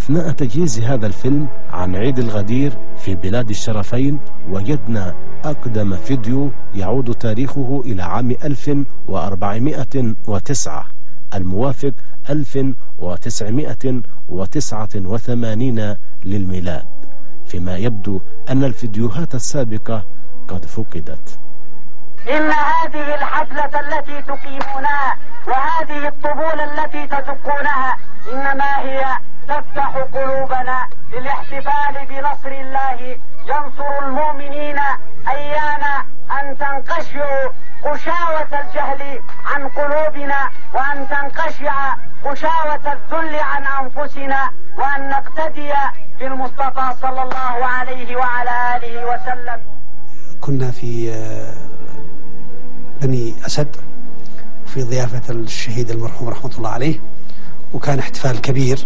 أثناء تجهيز هذا الفيلم عن عيد الغدير في بلاد الشرفين وجدنا أقدم فيديو يعود تاريخه إلى عام 1409 الموافق 1989 للميلاد، فيما يبدو أن الفيديوهات السابقة قد فقدت. إن هذه الحفلة التي تقيمونها وهذه الطبول التي تدقونها إنما هي تفتح قلوبنا للاحتفال بنصر الله ينصر المؤمنين أيان أن تنقشع قشاوة الجهل عن قلوبنا وأن تنقشع قشاوة الذل عن أنفسنا وأن نقتدي بالمصطفى صلى الله عليه وعلى آله وسلم. كنا في بني أسد في ضيافة الشهيد المرحوم رحمة الله عليه، وكان احتفال كبير،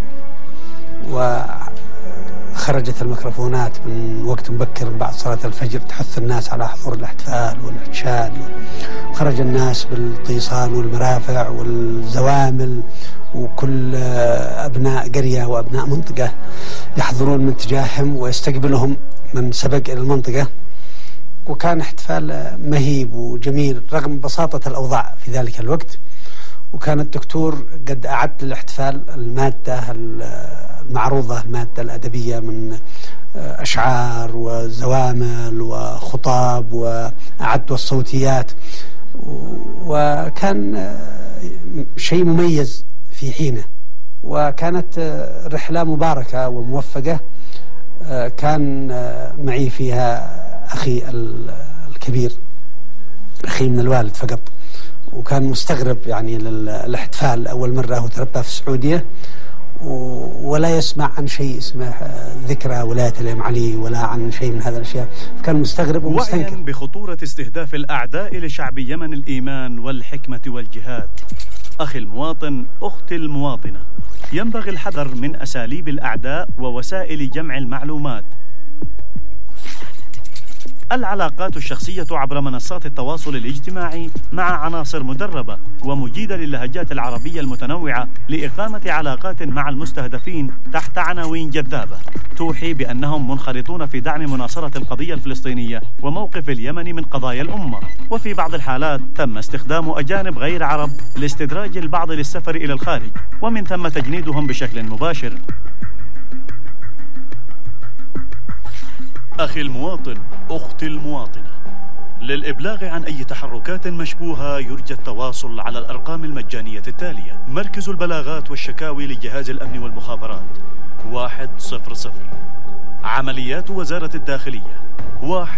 وخرجت الميكروفونات من وقت مبكر بعد صلاة الفجر تحث الناس على حضور الاحتفال والإنشاد، خرج الناس بالطيصان والمرافع والزوامل، وكل أبناء قرية وأبناء منطقة يحضرون من تجاههم ويستقبلهم من سبق إلى المنطقة. وكان احتفال مهيب وجميل رغم بساطة الأوضاع في ذلك الوقت. وكان الدكتور قد أعد للاحتفال المادة المعروضة، المادة الأدبية من أشعار وزوامل وخطاب، وأعد الصوتيات، وكان شيء مميز في حينه. وكانت رحلة مباركة وموفقة. كان معي فيها أخي الكبير، أخي من الوالد فقط، وكان مستغرب يعني للاحتفال أول مرة، وتربى في السعودية ولا يسمع عن شيء اسمه ذكرى ولاية الإمام علي ولا عن شيء من هذه الأشياء، فكان مستغرب ومستنكر. وعيا بخطورة استهداف الأعداء لشعب يمن الإيمان والحكمة والجهاد. أخي المواطن، أختي المواطنة، ينبغي الحذر من أساليب الأعداء ووسائل جمع المعلومات. العلاقات الشخصية عبر منصات التواصل الاجتماعي مع عناصر مدربة ومجيدة للهجات العربية المتنوعة لإقامة علاقات مع المستهدفين تحت عناوين جذابة توحي بأنهم منخرطون في دعم مناصرة القضية الفلسطينية وموقف اليمن من قضايا الأمة. وفي بعض الحالات تم استخدام أجانب غير عرب لاستدراج البعض للسفر إلى الخارج، ومن ثم تجنيدهم بشكل مباشر. أخي المواطن، أختي المواطنة، للإبلاغ عن أي تحركات مشبوهة يرجى التواصل على الأرقام المجانية التالية: مركز البلاغات والشكاوي لجهاز الأمن والمخابرات 100، عمليات وزارة الداخلية 1